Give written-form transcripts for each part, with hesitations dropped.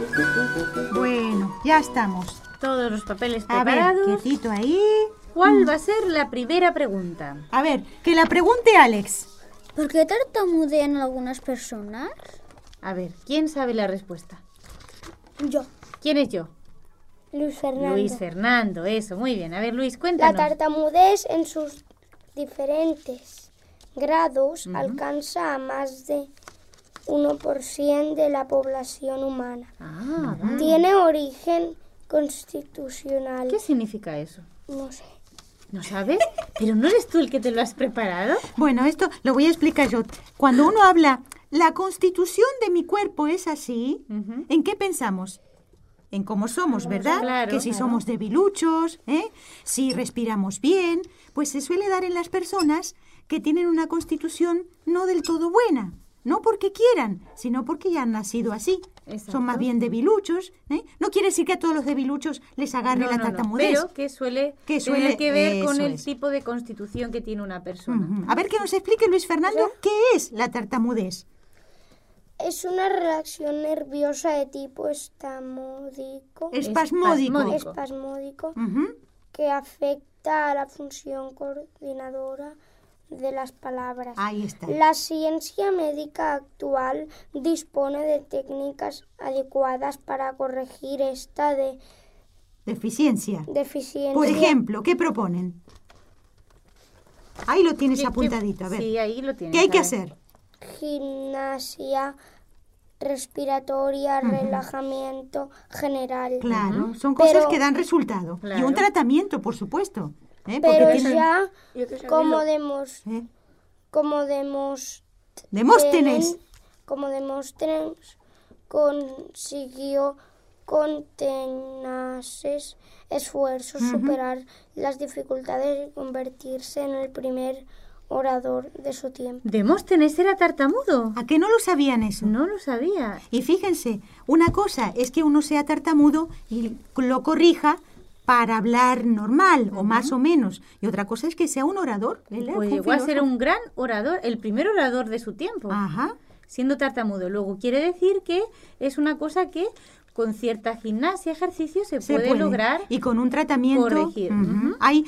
Bueno, ya estamos. Todos los papeles A preparados. ver, quietito ahí. ¿Cuál va a ser la primera pregunta? A ver, que la pregunte Alex. ¿Por qué tartamudean algunas personas? A ver, ¿quién sabe la respuesta? Yo, ¿Quién es yo? Luis Fernando. Luis Fernando, eso, muy bien. A ver, Luis, La cuéntanos. tartamudez en sus diferentes grados alcanza a más de 1% de la población humana. Ah, vale. Tiene origen constitucional. ¿Qué significa eso? No sé. ¿No sabes? ¿Pero no eres tú el que te lo has preparado? Bueno, esto lo voy a explicar yo. Cuando uno habla, la constitución de mi cuerpo es así, Ujú. ¿en qué pensamos? En cómo somos, ¿verdad? Claro, que si claro. somos debiluchos, si respiramos bien, pues se suele dar en las personas que tienen una constitución no del todo buena. No porque quieran, sino porque ya han nacido así. Exacto. Son más bien debiluchos. No quiere decir que a todos los debiluchos les agarre la tartamudez. pero que suele Que tener que ver con eso el es. tipo de constitución que tiene una persona. Ujú. A ver que nos explique Luis Fernando qué es la tartamudez. Es una reacción nerviosa de tipo espasmódico Espasmódico. Ujú. que afecta a la función coordinadora de las palabras. Ahí está. La ciencia médica actual dispone de técnicas adecuadas para corregir esta Deficiencia. deficiencia. Por ejemplo, ¿qué proponen? Ahí lo tienes ¿Qué- apuntadito, a ver. Sí, ahí lo tienes. ¿Qué hay a que ver. hacer? Gimnasia respiratoria, relajamiento general. Claro, son cosas Pero- que dan resultado. Y Claro. un tratamiento, por supuesto. Porque Pero tienen- ya, Yo que sabía como, lo- ¿eh? como demos Demóstenes. como Demóstenes consiguió con tenaces esfuerzos superar las dificultades y convertirse en el primer orador de su tiempo. ¿Demóstenes era tartamudo? ¿A qué no lo sabían eso? No lo sabía. Y fíjense, una cosa es que uno sea tartamudo y lo corrija para hablar normal o más o menos. Y otra cosa es que sea un orador. Él Pues fue un llegó a ser filósofo. un gran orador, el primer orador de su tiempo, Ajá. siendo tartamudo. Luego quiere decir que es una cosa que con cierta gimnasia, ejercicio, se puede lograr Y con un tratamiento. corregir. Ujú. Ujú. Hay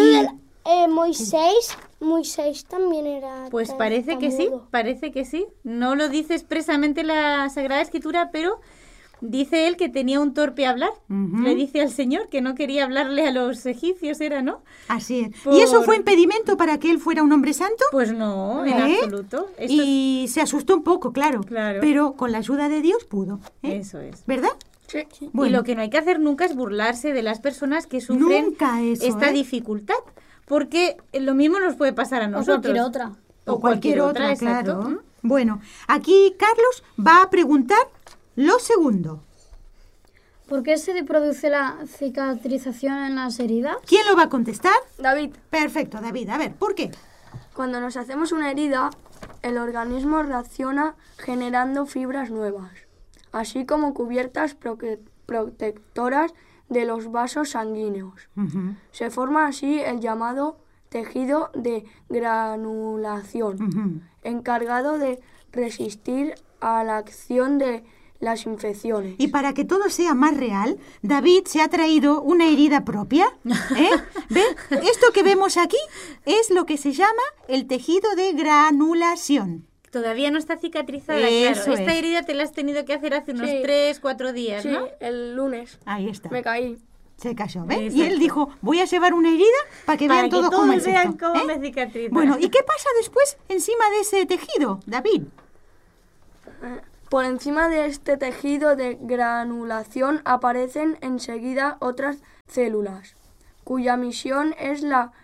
Moisés también era Pues parece que sí, tartamudo. parece que sí. No lo dice expresamente la Sagrada Escritura, pero dice él que tenía un torpe hablar. Ujú. Le dice al Señor que no quería hablarle a los egipcios, ¿era, no? Así es. Por- ¿Y eso fue impedimento para que él fuera un hombre santo? Pues no, en ¿Eh? absoluto. Esto Y se asustó un poco, claro. Claro. Pero con la ayuda de Dios pudo. ¿eh? Eso es. ¿Verdad? Sí. Y Bueno. lo que no hay que hacer nunca es burlarse de las personas que sufren Nunca eso, esta ¿eh? dificultad, porque lo mismo nos puede pasar a O nosotros. cualquier otra. O cualquier otra, exacto. claro. Bueno, aquí Carlos va a preguntar lo segundo. ¿Por qué se produce la cicatrización en las heridas? ¿Quién lo va a contestar? David, Perfecto, David. A ver, ¿por qué? cuando nos hacemos una herida, el organismo reacciona generando fibras nuevas, así como cubiertas protectoras de los vasos sanguíneos. Ujú, Se forma así el llamado tejido de granulación, ujú. encargado de resistir a la acción de las infecciones. Y para que todo sea más real, David se ha traído una herida propia. ¿Ven? Esto que vemos aquí es lo que se llama el tejido de granulación. Todavía no está cicatrizada, Eso claro. Esta es. herida te la has tenido que hacer hace unos Sí. 3, 4 días, Sí, ¿no? el lunes Ahí está. me caí. Se cayó, ¿ven? Y Exacto. él dijo, voy a llevar una herida para que Para vean que todos cómo es vean esto. cómo ¿eh? me cicatriza. Bueno, ¿y qué pasa después encima de ese tejido, David? Por encima de este tejido de granulación aparecen enseguida otras células, cuya misión es la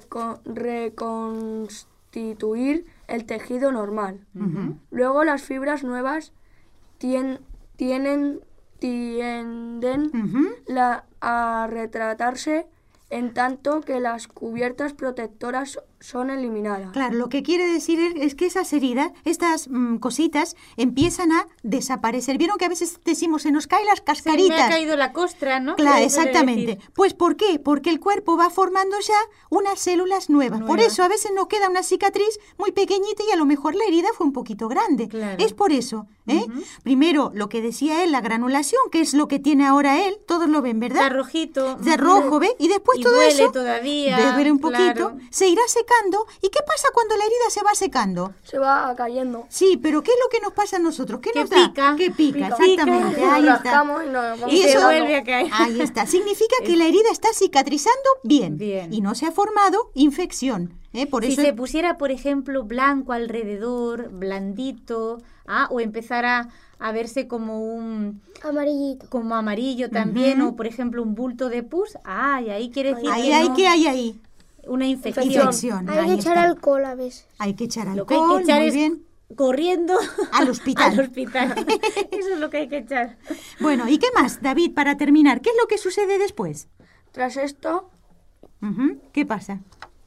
reconstituir el tejido normal. Luego las fibras nuevas tienden Ujú. a retratarse, en tanto que las cubiertas protectoras son eliminadas. Claro, lo que quiere decir es que esas heridas, estas cositas, empiezan a desaparecer. ¿Vieron que a veces decimos, se nos caen las cascaritas? Se me ha caído la costra, ¿no? Claro, Se suele exactamente. decir. Pues ¿por qué? Porque el cuerpo va formando ya unas células nuevas. Por eso a veces nos queda una cicatriz muy pequeñita y a lo mejor la herida fue un poquito grande. Claro. Es por eso. Primero, lo que decía él, la granulación, que es lo que tiene ahora él, todos lo ven, ¿verdad? Está rojito. De rojo, ¿ve? Y después Y todo duele eso todavía, duele un poquito, claro. se irá secando. ¿Y qué pasa cuando la herida se va secando? Se va cayendo. Sí, pero ¿qué es lo que nos pasa a nosotros? ¿Qué Que nos da? pica. Que pica, Pica. exactamente. Nos Ahí está. rascamos y nos vamos Y se eso- vuelve a caer. Ahí está. Significa que la herida está cicatrizando bien. Bien. Y no se ha formado infección. Por Si eso se pusiera, por ejemplo, blanco alrededor, blandito, o empezara a verse como un Amarillito. como amarillo también, o por ejemplo un bulto de pus, y ahí quiere decir ahí que hay no- que hay ahí. una infección. Infección. Hay Ahí que echar está. alcohol a veces. Hay que echar Lo que hay alcohol, que echar muy es bien. corriendo Al hospital. al hospital. Eso es lo que hay que echar. Bueno, ¿y qué más, David, para terminar? ¿Qué es lo que sucede después? Tras esto, ¿Qué pasa?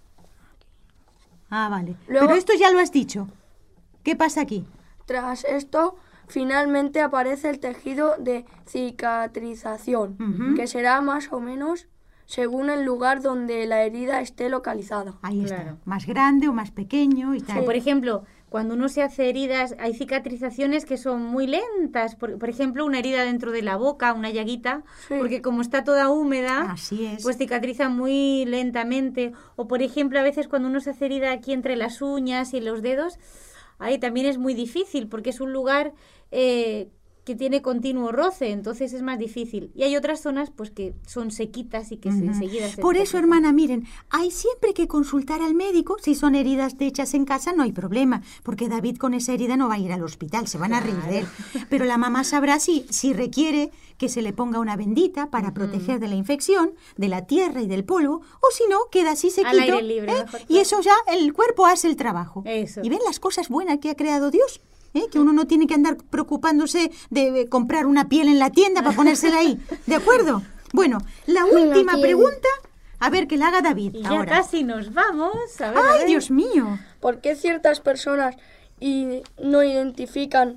Vale. Luego- Pero esto ya lo has dicho. ¿Qué pasa aquí? tras esto, finalmente aparece el tejido de cicatrización, que será más o menos según el lugar donde la herida esté localizada. Ahí Claro. está. Más grande o más pequeño y tal. O por ejemplo, cuando uno se hace heridas, hay cicatrizaciones que son muy lentas. Por ejemplo, una herida dentro de la boca, una llaguita, Sí. porque como está toda húmeda, Así es. pues cicatriza muy lentamente. O por ejemplo, a veces cuando uno se hace herida aquí entre las uñas y los dedos, ahí también es muy difícil, porque es un lugar que tiene continuo roce, entonces es más difícil. Y hay otras zonas pues que son sequitas y que enseguida se Por eso, cicatrizan. hermana, miren, hay siempre que consultar al médico. Si son heridas hechas en casa, no hay problema, porque David con esa herida no va a ir al hospital, se van a reír de él. Pero la mamá sabrá si requiere que se le ponga una bendita para proteger de la infección, de la tierra y del polvo, o si no, queda así sequito. aire libre, mejor, Y claro. eso ya, el cuerpo hace el trabajo. Eso. Y ven las cosas buenas que ha creado Dios. Que uno no tiene que andar preocupándose de comprar una piel en la tienda para ponérsela ahí. ¿De acuerdo? Bueno, la última piel. pregunta, a ver, que la haga David Y ya ahora. casi nos vamos. A ver, a ¡Ay, ver. Dios mío! ¿Por qué ciertas personas no identifican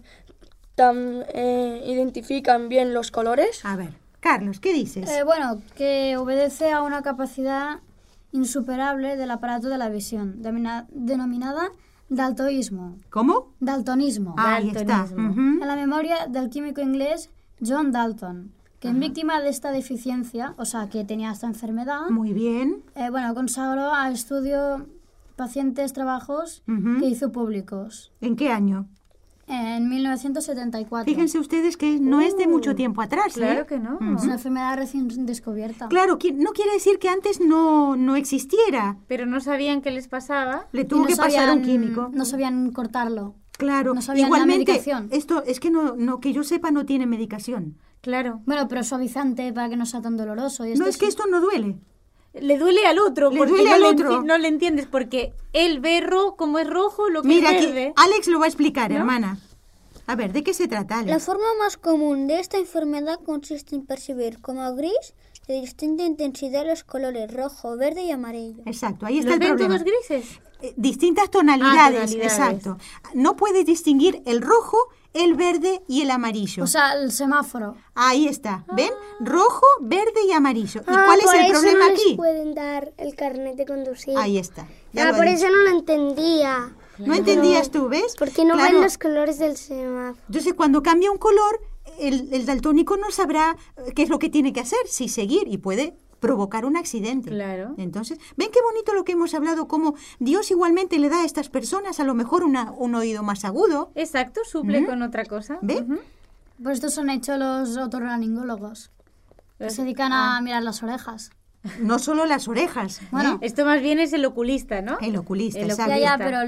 bien los colores? A ver, Carlos, ¿qué dices? Bueno, que obedece a una capacidad insuperable del aparato de la visión, denominada daltoísmo. ¿Cómo? Daltonismo. Ahí está. Daltonismo. Ujú. En la memoria del químico inglés John Dalton, que en víctima de esta deficiencia, o sea, que tenía esta enfermedad, Muy bien. consagró al estudio pacientes trabajos Ujú. que hizo públicos ¿En qué año? en 1974. Fíjense ustedes que no es de mucho tiempo atrás. Claro ¿eh? que no. Es una enfermedad recién descubierta. Claro, no quiere decir que antes no existiera. Pero no sabían qué les pasaba. Le Y tuvo no que pasar a un sabían- químico. No sabían cortarlo. Claro, no sabían la igualmente, medicación. esto es que no que yo sepa no tiene medicación. Claro. Bueno, pero suavizante para que no sea tan doloroso. Y No, es que sí. esto no duele. Le duele al otro. Le porque duele no al le otro. no le entiendes. Porque él ve como es rojo, lo que Mira, es aquí verde. Alex lo va a explicar, hermana. A ver, ¿de qué se trata, Alex? La forma más común de esta enfermedad consiste en percibir como gris de distinta intensidad los colores rojo, verde y amarillo. Exacto, ahí está ¿Los el ven problema. todos grises? Distintas tonalidades, tonalidades. exacto. No puedes distinguir el rojo, el verde y el amarillo. O sea, el semáforo. Ahí está, ¿ven? Rojo, verde y amarillo. ¿Y cuál es por el eso problema no les aquí? pueden dar el carnet de conducir. Ahí está. ya lo ha por dicho. eso no lo entendía. ¿No entendías tú, ves? Porque no Claro. ven los colores del semáforo. Entonces, cuando cambia un color, el daltónico no sabrá qué es lo que tiene que hacer, si seguir, y puede provocar un accidente. Claro. Entonces, ven qué bonito lo que hemos hablado, cómo Dios igualmente le da a estas personas a lo mejor un oído más agudo. Exacto, suple con otra cosa. ¿Ve? Ujú. Por esto son hechos los otorrinolaringólogos, que se dedican a mirar las orejas. No solo las orejas. Bueno, Esto más bien es el oculista, ¿no? El oculista, El exacto. Ya, ya, está. pero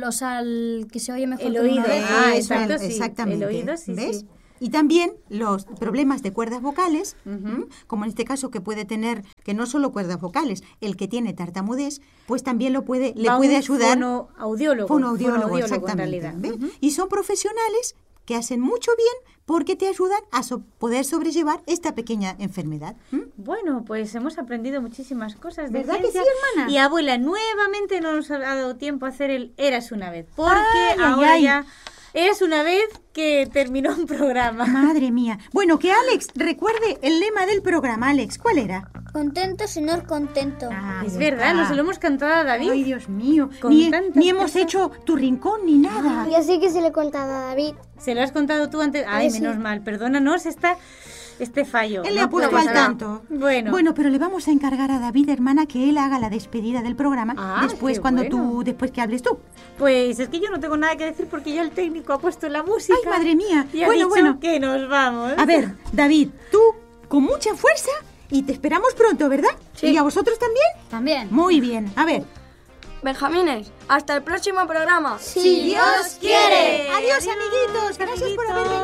el que se oye mejor El con una oído. oreja. Ah, Eso, exacto, sí. exactamente. El oído, sí, ¿Ves? sí. Y también los problemas de cuerdas vocales, como en este caso que puede tener, que no solo cuerdas vocales, el que tiene tartamudez, pues también le Va puede un ayudar. fonoaudiólogo. Fonoaudiólogo, Fonoaudiólogo, en exactamente. realidad. ¿Ve? Ujú. Y son profesionales que hacen mucho bien porque te ayudan a poder sobrellevar esta pequeña enfermedad. Bueno, pues hemos aprendido muchísimas cosas de ¿Verdad que ciencia. sí, hermana? Y abuela, nuevamente no nos ha dado tiempo a hacer el Eras una vez, porque Ay, ahora ay. ya Eras una vez que terminó un programa. Madre mía. Bueno, que Alex recuerde el lema del programa. Alex, ¿cuál era? Contento, señor, contento. Es verdad, no se lo hemos cantado a David. Ay, Dios mío. Con Ni tantas hemos cosas. hecho tu rincón ni nada. Yo sí que se le he contado a David. ¿Se lo has contado tú antes? Ay, Sí. menos mal, perdónanos este fallo. Él le No ha puesto puede al pasar. tanto. Bueno, pero le vamos a encargar a David, hermana, que él haga la despedida del programa Ah, después qué bueno. después que hables tú. pues es que yo no tengo nada que decir porque ya el técnico ha puesto la música. Ay, madre mía. Y ha Bueno, dicho que nos vamos. A ver, David, tú con mucha fuerza y te esperamos pronto, ¿verdad? Sí. ¿Y a vosotros también? También. Muy bien. A ver. Benjamines, hasta el próximo programa. Si Dios quiere. Adiós, amiguitos. Gracias por haber venido.